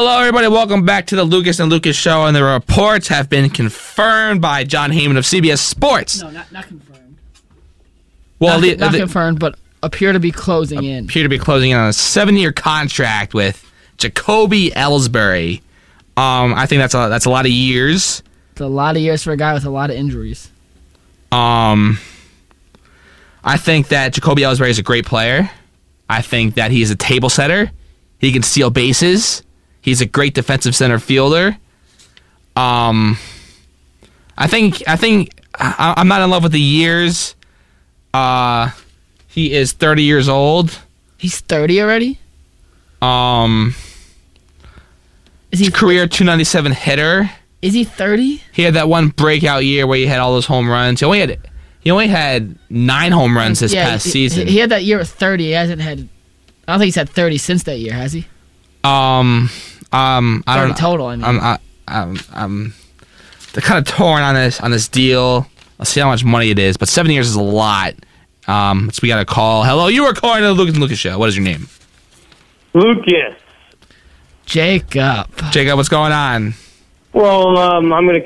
Hello, everybody. Welcome back to the Lucas and Lucas Show, and the reports have been confirmed by John Heyman of CBS Sports. No, not confirmed. Well, not confirmed, but appear to be closing in. Appear to be closing in on a 7-year contract with Jacoby Ellsbury. I think that's a lot of years. It's a lot of years for a guy with a lot of injuries. I think that Jacoby Ellsbury is a great player. I think that he's a table setter. He can steal bases. He's a great defensive center fielder. I think I'm not in love with the years. He is 30 years old. He's 30 already? Is he career 297 hitter? Is he 30? He had that one breakout year where he had all those home runs. He only had 9 home runs this past season. He had that year of 30. He hasn't had. I don't think he's had 30 since that year, has he? I don't know. Total. I mean, I'm kind of torn on this deal. I'll see how much money it is, but 7 years is a lot. So we got a call. Hello, you are calling to the Lucas and Lucas Show. What is your name? Lucas. Jacob. Jacob, what's going on? Well, I'm going to